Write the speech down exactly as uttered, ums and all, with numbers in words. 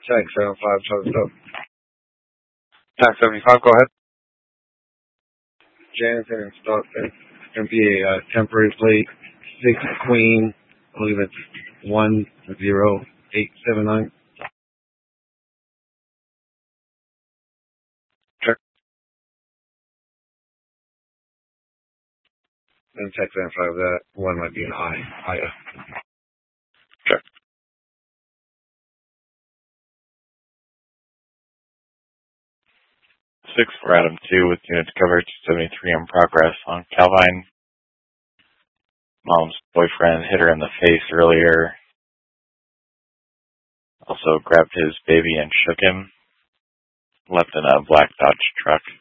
Check seven five, charged up. Tax seventy-five, go ahead. Jansen and Stockton. It's going to be a uh, temporary plate, six Queen, I believe it's one zero eight seven nine. Check. And check seventy-five, that one might be an I. I. Check. Six for Adam two with units coverage seventy-three in progress on Calvine. Mom's boyfriend hit her in the face earlier. Also grabbed his baby and shook him. Left in a black Dodge truck.